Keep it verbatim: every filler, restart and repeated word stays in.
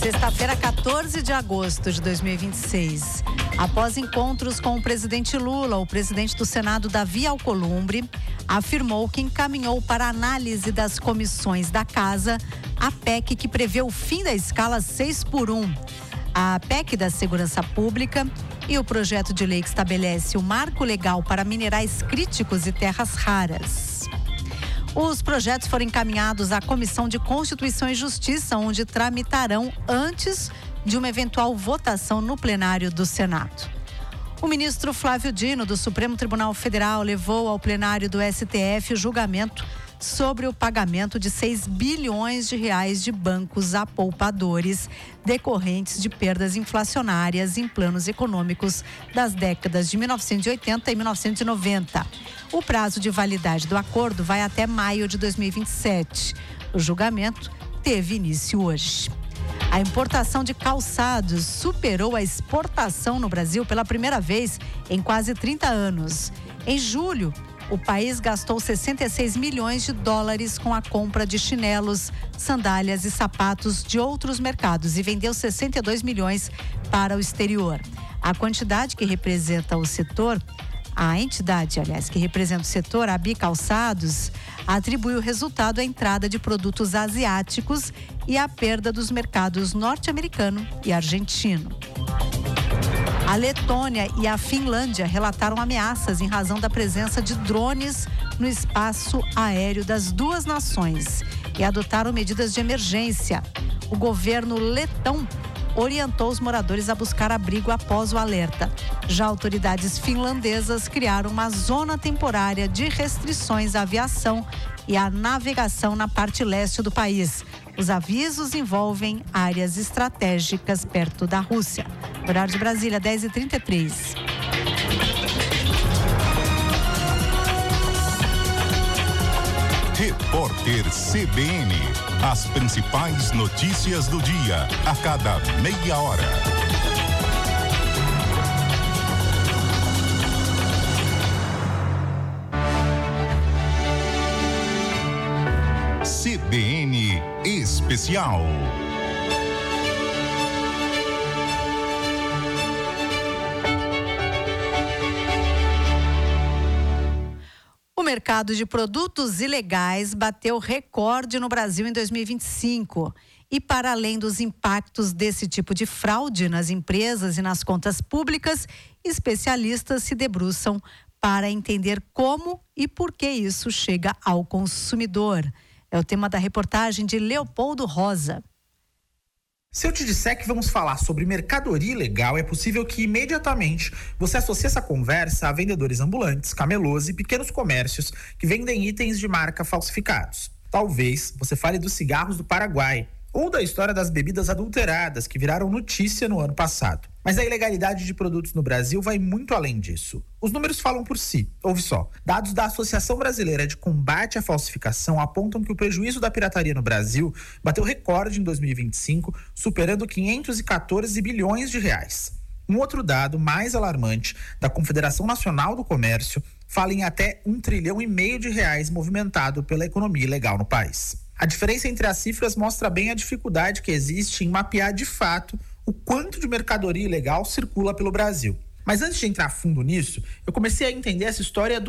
Sexta-feira, quatorze de agosto de dois mil e vinte e seis. Após encontros com o presidente Lula, o presidente do Senado, Davi Alcolumbre, afirmou que encaminhou para análise das comissões da Casa a P E C que prevê o fim da escala seis por um. A P E C da Segurança Pública e o projeto de lei que estabelece o marco legal para minerais críticos e terras raras. Os projetos foram encaminhados à Comissão de Constituição e Justiça, onde tramitarão antes de uma eventual votação no plenário do Senado. O ministro Flávio Dino, do Supremo Tribunal Federal, levou ao plenário do S T F o julgamento sobre o pagamento de seis bilhões de reais de bancos a poupadores decorrentes de perdas inflacionárias em planos econômicos das décadas de mil novecentos e oitenta e mil novecentos e noventa. O prazo de validade do acordo vai até maio de dois mil e vinte e sete. O julgamento teve início hoje. A importação de calçados superou a exportação no Brasil pela primeira vez em quase trinta anos. Em julho, o país gastou sessenta e seis milhões de dólares com a compra de chinelos, sandálias e sapatos de outros mercados e vendeu sessenta e dois milhões para o exterior. A quantidade que representa o setor, a entidade, aliás, que representa o setor, a Bi Calçados, atribuiu o resultado à entrada de produtos asiáticos e à perda dos mercados norte-americano e argentino. A Letônia e a Finlândia relataram ameaças em razão da presença de drones no espaço aéreo das duas nações e adotaram medidas de emergência. O governo letão orientou os moradores a buscar abrigo após o alerta. Já autoridades finlandesas criaram uma zona temporária de restrições à aviação e à navegação na parte leste do país. Os avisos envolvem áreas estratégicas perto da Rússia. Horário de Brasília, dez e trinta e três. Repórter C B N. As principais notícias do dia, a cada meia hora. C B N Especial. O mercado de produtos ilegais bateu recorde no Brasil em dois mil e vinte e cinco. E para além dos impactos desse tipo de fraude nas empresas e nas contas públicas, especialistas se debruçam para entender como e por que isso chega ao consumidor. É o tema da reportagem de Leopoldo Rosa. Se eu te disser que vamos falar sobre mercadoria ilegal, é possível que imediatamente você associe essa conversa a vendedores ambulantes, camelôs e pequenos comércios que vendem itens de marca falsificados. Talvez você fale dos cigarros do Paraguai ou da história das bebidas adulteradas que viraram notícia no ano passado. Mas a ilegalidade de produtos no Brasil vai muito além disso. Os números falam por si. Ouve só. Dados da Associação Brasileira de Combate à Falsificação apontam que o prejuízo da pirataria no Brasil bateu recorde em dois mil e vinte e cinco, superando quinhentos e quatorze bilhões de reais. Um outro dado mais alarmante da Confederação Nacional do Comércio fala em até um trilhão e meio de reais movimentado pela economia ilegal no país. A diferença entre as cifras mostra bem a dificuldade que existe em mapear de fato o quanto de mercadoria ilegal circula pelo Brasil. Mas antes de entrar fundo nisso, eu comecei a entender essa história do